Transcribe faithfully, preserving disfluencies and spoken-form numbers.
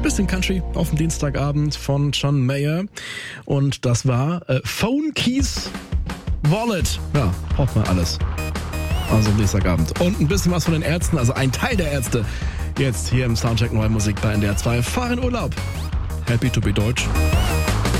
bisschen Country auf dem Dienstagabend von John Mayer. Und das war äh, Phone, Keys, Wallet. Ja, braucht man alles. Also am Dienstagabend. Und ein bisschen was von den Ärzten, also ein Teil der Ärzte. Jetzt hier im Soundcheck Neue Musik bei N D R zwei. Fahr in Urlaub. Happy to be Deutsch.